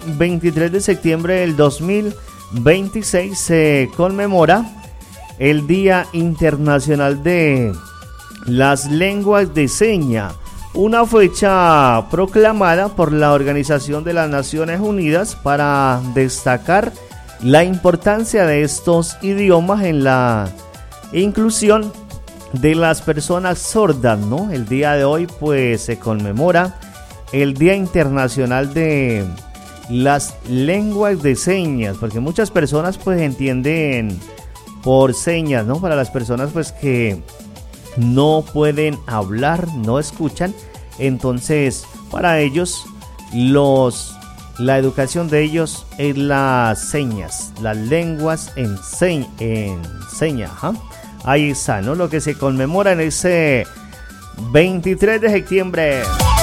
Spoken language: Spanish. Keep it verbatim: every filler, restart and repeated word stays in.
veintitrés de septiembre del dos mil veintiséis se conmemora el Día Internacional de las Lenguas de Señas, una fecha proclamada por la Organización de las Naciones Unidas para destacar la importancia de estos idiomas en la inclusión de las personas sordas, ¿no? El día de hoy pues se conmemora el Día Internacional de las Lenguas de Señas, porque muchas personas pues entienden por señas, ¿no? Para las personas pues que no pueden hablar, no escuchan, entonces para ellos los la educación de ellos es las señas, las lenguas en, se, en señas, ¿eh? Ahí está, ¿no? Lo que se conmemora en ese veintitrés de septiembre.